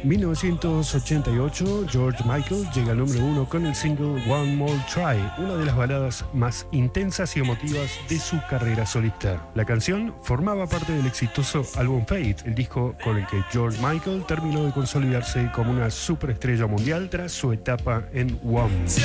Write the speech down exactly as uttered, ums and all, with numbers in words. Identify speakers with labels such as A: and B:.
A: mil novecientos ochenta y ocho, George Michael llega al número uno con el single One More Try, una de las baladas más intensas y emotivas de su carrera solista. La canción formaba parte del exitoso álbum Fate, el disco con el que George Michael terminó de consolidarse como una superestrella mundial tras su etapa en Wham!